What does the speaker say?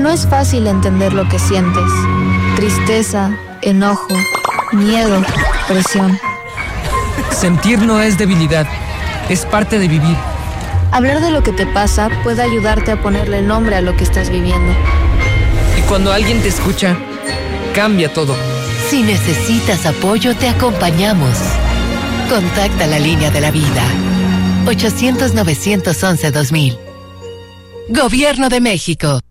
No es fácil entender lo que sientes. Tristeza, enojo, miedo, presión. Sentir no es debilidad, es parte de vivir. Hablar de lo que te pasa puede ayudarte a ponerle nombre a lo que estás viviendo. Y cuando alguien te escucha, cambia todo. Si necesitas apoyo, te acompañamos. Contacta la línea de la vida. 800-911-2000. Gobierno de México.